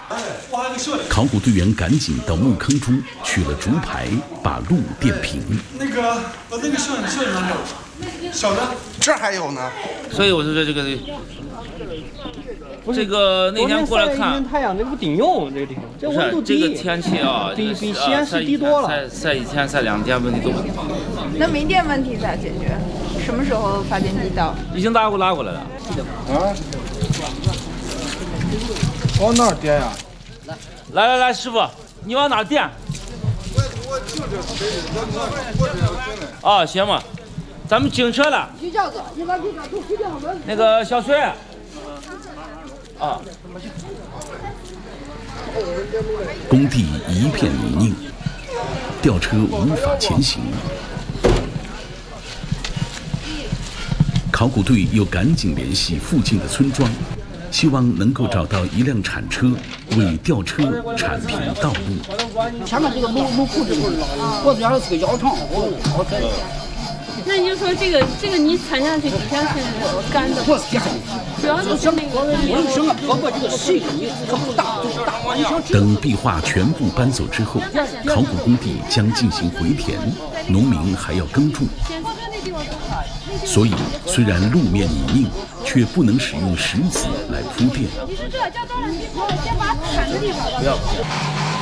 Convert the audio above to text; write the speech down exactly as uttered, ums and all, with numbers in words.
考古队员赶紧到墓坑中取了竹排，把路垫平。 那个，把那个摄影摄影拿走，小的， 这还有呢。 所以我就说这个，这个那天过来看， 太阳这个不顶用这个地方，这温度低， 这个天气啊， 比比西安市低多了。 晒晒一天晒两天问题都不大。 那煤电问题咋解决？什么时候发电机到？ 已经拉过拉过来了。 啊？往哪儿电呀？ 来来来，师傅，你往哪电？ 我我就这水，我我我这进来。 啊，行吧，咱们警车了。那个小崔。啊。 工地一片泥泞，吊车无法前行。考古队又赶紧联系附近的村庄，希望能够找到一辆铲车，为吊车铲平道路。 前面这个路路库这块，过去原来是个窑厂，好在。 那你就说这个这个泥铲下去底下是干的， 不是干的， 主要就是那个。 我是什么？包括这个细泥，它不大，就是大完全。 等壁画全部搬走之后，考古工地将进行回填，农民还要耕种。所以，虽然路面泥泞，却不能使用石子来铺垫。 你是这叫当然，你先把铲的地方。不要。